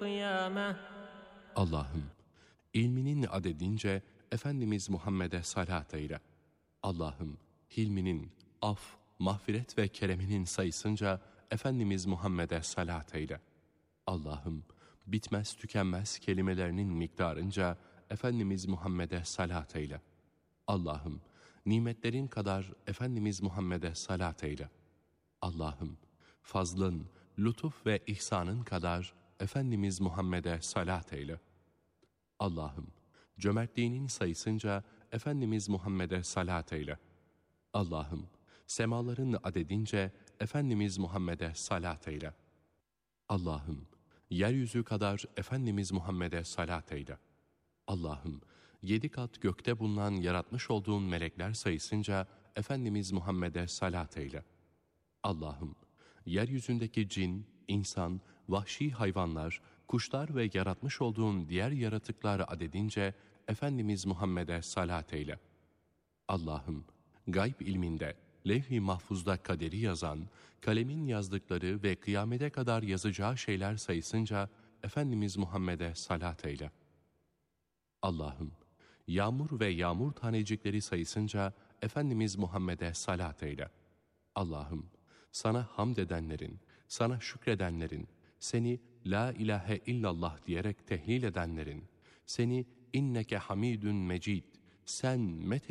قِيَامَةٍ Allah'ım, ilminin adedince Efendimiz Muhammed'e salat eyle. Allah'ım, hilminin, af, mağfiret ve kereminin sayısınca Efendimiz Muhammed'e salat eyle. Allah'ım, bitmez tükenmez kelimelerinin miktarınca Efendimiz Muhammed'e salat eyle. Allah'ım, nimetlerin kadar Efendimiz Muhammed'e salat eyle. Allah'ım, fazlın, lütuf ve ihsanın kadar Efendimiz Muhammed'e salat eyle. Allah'ım, cömertliğinin sayısınca Efendimiz Muhammed'e salat eyle. Allah'ım, semaların adedince Efendimiz Muhammed'e salat eyle. Allah'ım, yeryüzü kadar Efendimiz Muhammed'e salat eyle. Allah'ım, 7 kat gökte bulunan yaratmış olduğun melekler sayısınca Efendimiz Muhammed'e salat eyle. Allah'ım, yeryüzündeki cin, insan, vahşi hayvanlar, kuşlar ve yaratmış olduğun diğer yaratıklar adedince Efendimiz Muhammed'e salat eyle. Allah'ım, gayb ilminde, levh-i mahfuzda kaderi yazan, kalemin yazdıkları ve kıyamete kadar yazacağı şeyler sayısınca Efendimiz Muhammed'e salat eyle. Allah'ım, yağmur ve yağmur tanecikleri sayısınca Efendimiz Muhammed'e salat eyle. Allah'ım, sana hamd edenlerin, sana şükredenlerin, seni la ilahe illallah diyerek tehlil edenlerin, seni inneke hamidun mecid, sen